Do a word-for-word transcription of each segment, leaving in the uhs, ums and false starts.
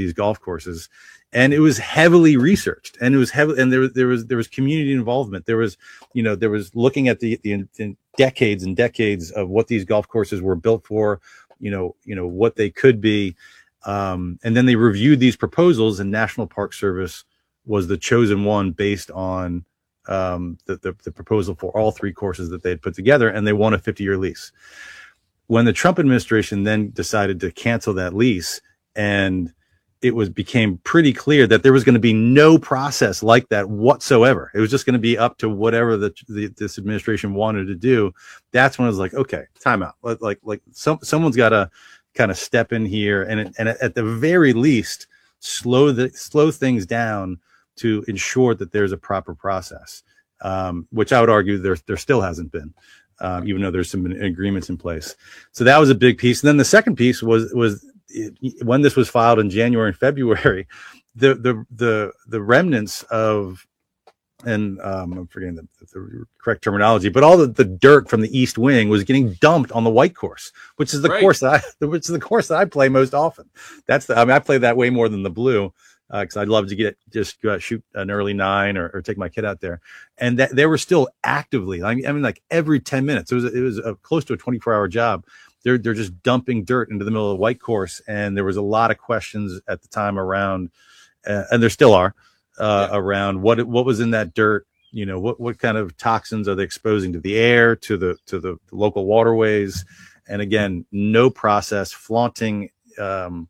these golf courses, and it was heavily researched, and it was heavy, and there, there was there was community involvement. There was, you know, there was looking at the, the, the decades and decades of what these golf courses were built for, you know, you know what they could be, um, and then they reviewed these proposals, and National Park Service was the chosen one based on um, the, the the proposal for all three courses that they had put together, and they won a fifty-year lease. When the Trump administration then decided to cancel that lease, and it was became pretty clear that there was going to be no process like that whatsoever. It was just going to be up to whatever the, the this administration wanted to do. That's when I was like, okay, time out. Like like, like some someone's got to kind of step in here and and at the very least slow the slow things down to ensure that there's a proper process, um, which I would argue there there still hasn't been. Um, even though there's some agreements in place. So that was a big piece. And then the second piece was, was it, when this was filed in January and February, the, the, the, the remnants of, and um, I'm forgetting the, the correct terminology, but all the, the dirt from the East Wing was getting dumped on the white course, which is the right. course that I, which is the course that I play most often. That's the, I mean, I play that way more than the blue. Because uh, I'd love to get just go out, shoot an early nine or, or take my kid out there, and that they were still actively. I mean, I mean, like every ten minutes, it was it was a, close to a twenty-four hour job. They're they're just dumping dirt into the middle of the white course, and there was a lot of questions at the time around, uh, and there still are uh, yeah. around what what was in that dirt. You know, what what kind of toxins are they exposing to the air, to the to the local waterways, and again, no process, flaunting. Um,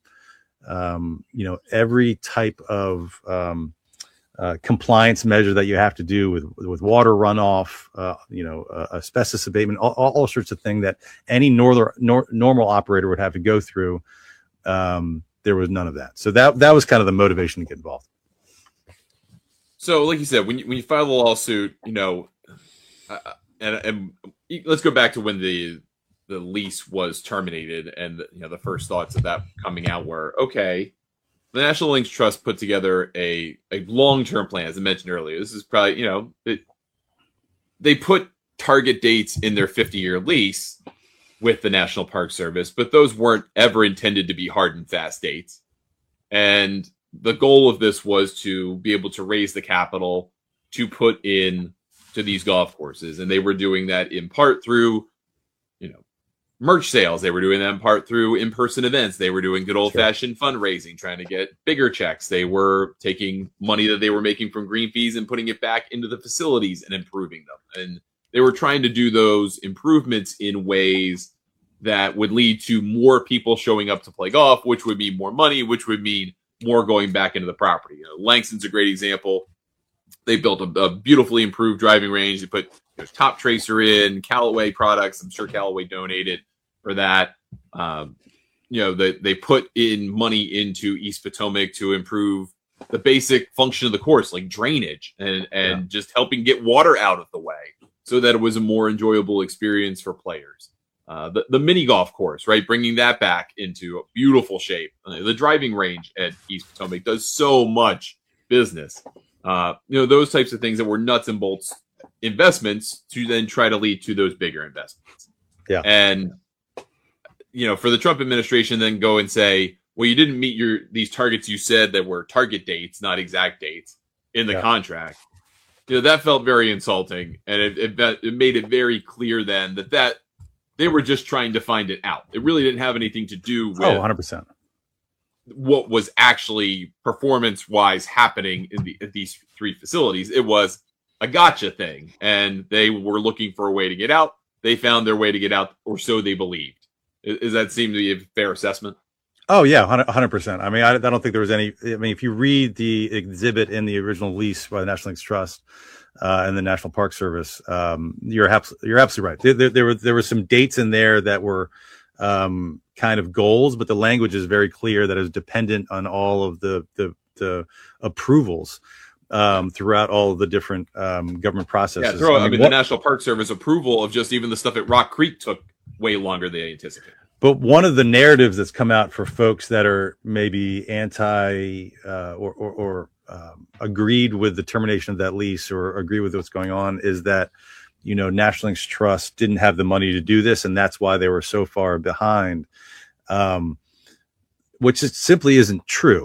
um, you know, every type of, um, uh, compliance measure that you have to do with, with water runoff, uh, you know, uh, asbestos abatement, all, all, all sorts of things that any northern, nor, normal operator would have to go through. Um, there was none of that. So that, that was kind of the motivation to get involved. So like you said, when you, when you file the lawsuit, you know, uh, and, and let's go back to when the, the lease was terminated, and you know the first thoughts of that coming out were, okay, the National Links Trust put together a a long-term plan, as I mentioned earlier. This is probably, you know, it, they put target dates in their fifty-year lease with the National Park Service, but those weren't ever intended to be hard and fast dates. And the goal of this was to be able to raise the capital to put in to these golf courses, and they were doing that in part through, you know, merch sales. They were doing that in part through in-person events. They were doing good old-fashioned sure. fundraising, trying to get bigger checks. They were taking money that they were making from green fees and putting it back into the facilities and improving them. And they were trying to do those improvements in ways that would lead to more people showing up to play golf, which would mean more money, which would mean more going back into the property. You know, Langston's a great example. They built a, a beautifully improved driving range. They put, you know, Top Tracer in, Callaway products. I'm sure Callaway donated for that. Um, you know, they, they put in money into East Potomac to improve the basic function of the course, like drainage and, and yeah. just helping get water out of the way so that it was a more enjoyable experience for players. Uh, the, the mini golf course, right? Bringing that back into a beautiful shape. Uh, the driving range at East Potomac does so much business. Uh, you know, those types of things that were nuts and bolts investments to then try to lead to those bigger investments. Yeah. And, you know, for the Trump administration then go and say, well, you didn't meet your these targets you said that were target dates, not exact dates in the yeah. contract. You know, that felt very insulting. And it, it, it made it very clear then that, that they were just trying to find it out. It really didn't have anything to do with oh, one hundred percent what was actually performance-wise happening in, the, in these three facilities. It was a gotcha thing. And they were looking for a way to get out. They found their way to get out, or so they believed. Does that seem to be a fair assessment? Oh, yeah, one hundred percent. I mean, I, I don't think there was any. I mean, if you read the exhibit in the original lease by the National Links Trust uh, and the National Park Service, um, you're, abs- you're absolutely right. There, there, there, were, there were some dates in there that were um, kind of goals, but the language is very clear that is dependent on all of the, the, the approvals um, throughout all of the different um, government processes. Yeah, throw, I mean, I mean what, the National Park Service approval of just even the stuff at Rock Creek took way longer than they anticipated. But one of the narratives that's come out for folks that are maybe anti uh, or, or, or um, agreed with the termination of that lease or agree with what's going on is that, you know, National Links Trust didn't have the money to do this, and that's why they were so far behind, um, which is, simply isn't true.